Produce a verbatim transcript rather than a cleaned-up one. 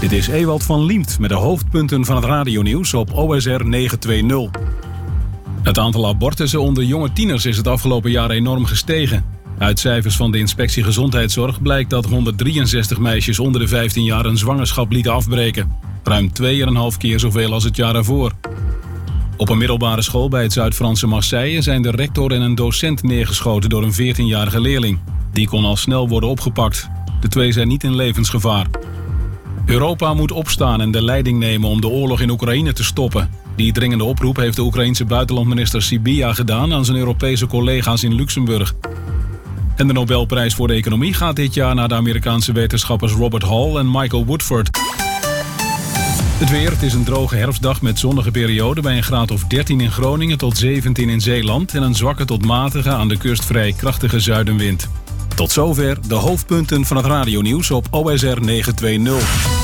Dit is Ewald van Liemt met de hoofdpunten van het radionieuws op O S R negenhonderdtwintig. Het aantal abortussen onder jonge tieners is het afgelopen jaar enorm gestegen. Uit cijfers van de Inspectie Gezondheidszorg blijkt dat honderddrieënzestig meisjes onder de vijftien jaar een zwangerschap lieten afbreken. Ruim twee komma vijf keer zoveel als het jaar ervoor. Op een middelbare school bij het Zuid-Franse Marseille zijn de rector en een docent neergeschoten door een veertienjarige leerling. Die kon al snel worden opgepakt. De twee zijn niet in levensgevaar. Europa moet opstaan en de leiding nemen om de oorlog in Oekraïne te stoppen. Die dringende oproep heeft de Oekraïense buitenlandminister Sybiha gedaan aan zijn Europese collega's in Luxemburg. En de Nobelprijs voor de economie gaat dit jaar naar de Amerikaanse wetenschappers Robert Hall en Michael Woodford. Het weer, het is een droge herfstdag met zonnige perioden bij een graad of dertien in Groningen tot zeventien in Zeeland en een zwakke tot matige aan de kust vrij krachtige zuidenwind. Tot zover de hoofdpunten van het radionieuws op O S R negenhonderdtwintig.